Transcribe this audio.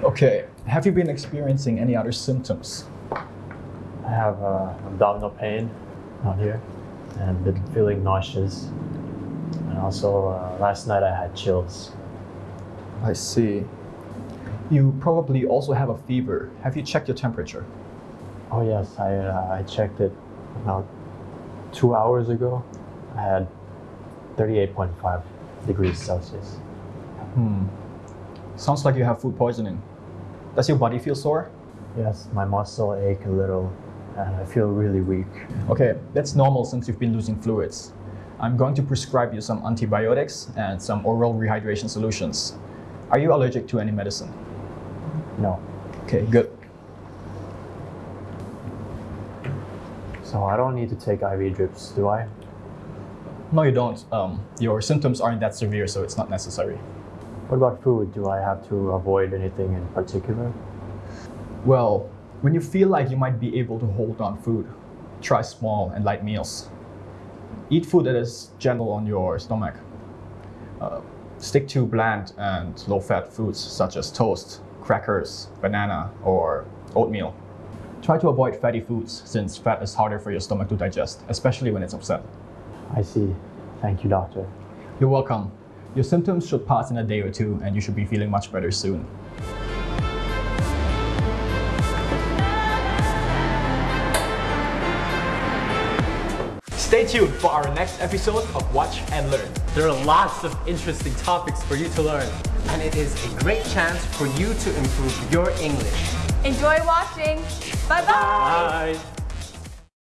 Okay, have you been experiencing any other symptoms? I have abdominal pain out here and been feeling nauseous. And also last night I had chills. I see. You probably also have a fever. Have you checked your temperature? Oh yes, I checked it about 2 hours ago. I had 38.5 degrees Celsius. Sounds like you have food poisoning. Does your body feel sore? Yes, my muscle ache a little and I feel really weak. Okay, that's normal since you've been losing fluids. I'm going to prescribe you some antibiotics and some oral rehydration solutions. Are you allergic to any medicine? No. Okay, good. So I don't need to take IV drips, do I? No, you don't. Your symptoms aren't that severe, so it's not necessary. What about food? Do I have to avoid anything in particular? Well, when you feel like you might be able to hold on food, try small and light meals. Eat food that is gentle on your stomach. Stick to bland and low-fat foods such as toast, crackers, banana, or oatmeal. Try to avoid fatty foods since fat is harder for your stomach to digest, especially when it's upset. I see. Thank you, doctor. You're welcome. Your symptoms should pass in a day or two and you should be feeling much better soon. Stay tuned for our next episode of Watch and Learn. There are lots of interesting topics for you to learn. And it is a great chance for you to improve your English. Enjoy watching. Bye-bye. Bye.